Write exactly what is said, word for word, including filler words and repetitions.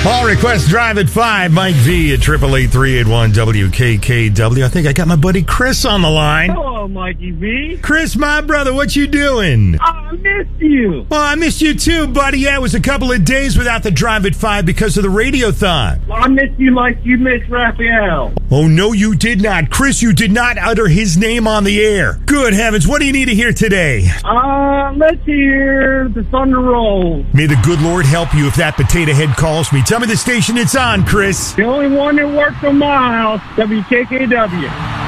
All requests drive at five. Mike V at triple eight three eight one W K K W. I think I got my buddy Chris on the line. Hello, Mikey V. Chris, my brother, what you doing? I missed you. Well, I missed you too, buddy. Yeah, it was a couple of days without the drive at five because of the radiothon. I missed you like you missed Raphael. Oh, no, you did not. Chris, you did not utter his name on the air. Good heavens, what do you need to hear today? Uh, let's hear the Thunder Roll. May the good Lord help you if that potato head calls me. Tell me the station it's on, Chris. The only one that works on my house, W K K W.